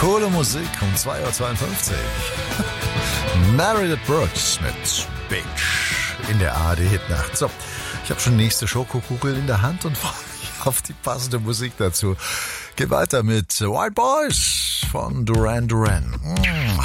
Coole Musik um 2:52 Uhr. Meredith Brooks mit Bitch in der ARD-Hitnacht. So, ich habe schon nächste Schokokugel in der Hand und freue mich auf die passende Musik dazu. Geht weiter mit White Boys von Duran Duran.